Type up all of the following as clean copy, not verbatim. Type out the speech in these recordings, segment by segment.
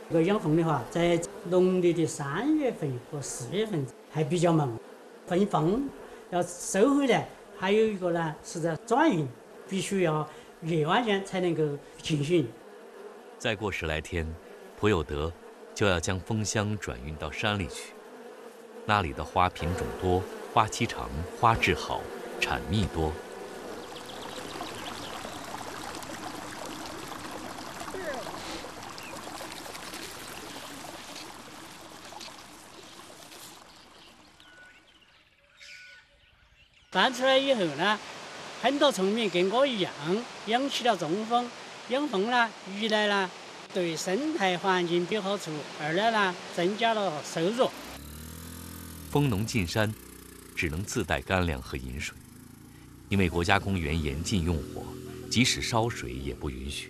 这个养蜂的话，在农历的3月份和4月份还比较忙，分蜂要收回来，还有一个呢是在转运，必须要夜晚间才能够进行。 再过10来天，普有德就要将蜂箱转运到山里去，那里的花品种多，花期长，花质好，产蜜多。 搬出来以后呢，很多村民跟我一样养起了中蜂。养蜂呢，一来呢对生态环境有好处，二来呢增加了收入。 蜂农进山，只能自带干粮和饮水，因为国家公园严禁用火，即使烧水也不允许。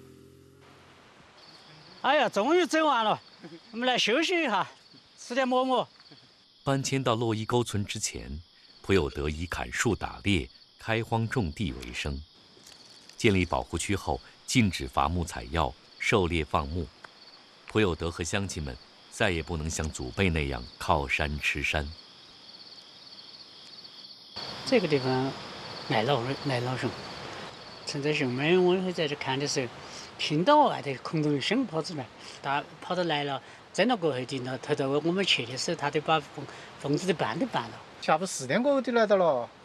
哎呀，终于走完了，我们来休息一下，吃点馍馍。 搬迁到洛伊沟村之前，普有德以砍树打猎、开荒种地为生。建立保护区后，禁止伐木采药、狩猎放牧。普有德和乡亲们再也不能像祖辈那样靠山吃山。 这个地方来老熊，趁着熊们我会在这看的时候，听到外头空中有声跑出来，它跑到来了，真了过后头到我们去的时候，它都把蜂子的办都办了。 下午4点过后就来到了。